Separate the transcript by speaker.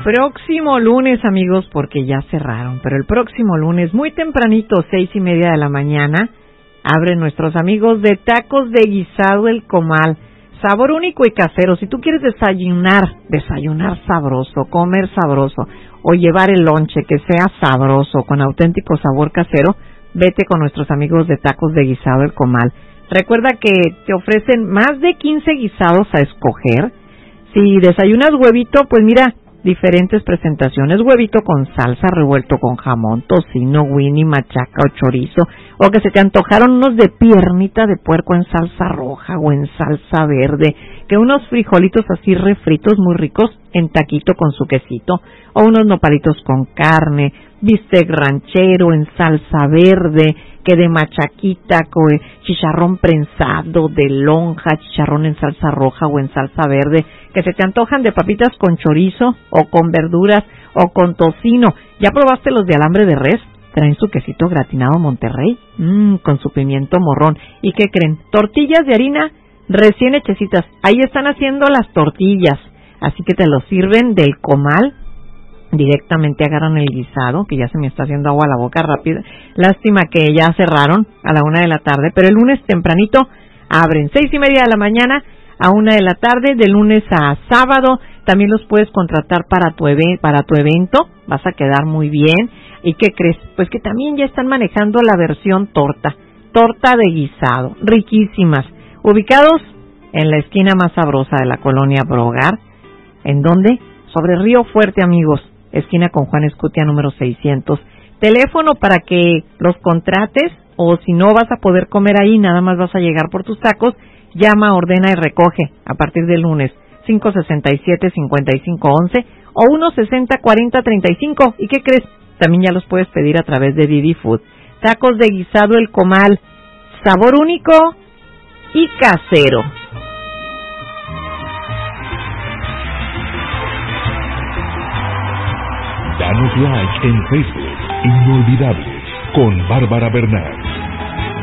Speaker 1: próximo lunes, amigos, porque ya cerraron, pero el próximo lunes, muy tempranito, 6:30 de la mañana, abren nuestros amigos de Tacos de Guisado El Comal. Sabor único y casero. Si tú quieres desayunar sabroso, comer sabroso, o llevar el lonche que sea sabroso, con auténtico sabor casero, vete con nuestros amigos de Tacos de Guisado El Comal. Recuerda que te ofrecen más de 15 guisados a escoger. Si desayunas huevito, pues mira, diferentes presentaciones, huevito con salsa revuelto con jamón, tocino, winnie, machaca o chorizo, o que se te antojaron unos de piernita de puerco en salsa roja o en salsa verde, que unos frijolitos así refritos muy ricos en taquito con su quesito, o unos nopalitos con carne, bistec ranchero en salsa verde, que de machaquita con chicharrón prensado, de lonja, chicharrón en salsa roja o en salsa verde, que se te antojan de papitas con chorizo o con verduras o con tocino. ¿Ya probaste los de alambre de res? Traen su quesito gratinado Monterrey, con su pimiento morrón. ¿Y qué creen? Tortillas de harina recién hechecitas. Ahí están haciendo las tortillas, así que te lo sirven del comal. Directamente agarran el guisado, que ya se me está haciendo agua a la boca rápida. Lástima que ya cerraron a la 1 de la tarde, pero el lunes tempranito abren 6:30 de la mañana a 1 de la tarde, de lunes a sábado. También los puedes contratar para tu evento, vas a quedar muy bien. ¿Y qué crees? Pues que también ya están manejando la versión torta de guisado, riquísimas, ubicados en la esquina más sabrosa de la colonia Brogar. ¿En dónde? Sobre Río Fuerte, amigos, esquina con Juan Escutia número 600. Teléfono para que los contrates, o si no vas a poder comer ahí, nada más vas a llegar por tus tacos, llama, ordena y recoge a partir del lunes, 567-5511 o 160-4035. ¿Y qué crees? También ya los puedes pedir a través de Didi Food. Tacos de Guisado El Comal, sabor único y casero.
Speaker 2: Danos like en Facebook, Inolvidables, con Bárbara Bernal.